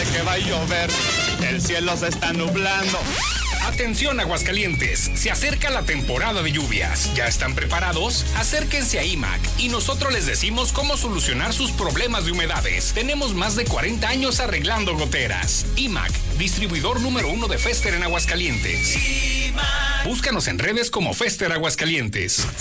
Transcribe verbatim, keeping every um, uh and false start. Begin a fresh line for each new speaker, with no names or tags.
que va a llover, el cielo se está nublando.
Atención Aguascalientes, se acerca la temporada de lluvias. ¿Ya están preparados? Acérquense a I M A C y nosotros les decimos cómo solucionar sus problemas de humedades. Tenemos más de cuarenta años arreglando goteras. I M A C, distribuidor número uno de Fester en Aguascalientes. I M A C. Búscanos en redes como Fester Aguascalientes.